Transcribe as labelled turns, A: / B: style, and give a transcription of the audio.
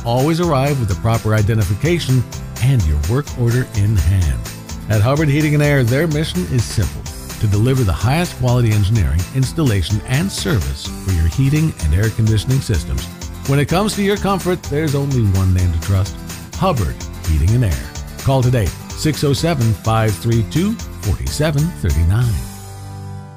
A: always arrive with the proper identification and your work order in hand. At Hubbard Heating and Air, their mission is simple: to deliver the highest quality engineering, installation, and service for your heating and air conditioning systems. When it comes to your comfort, there's only one name to trust: Hubbard Heating and Air. Call today, 607-532-4739.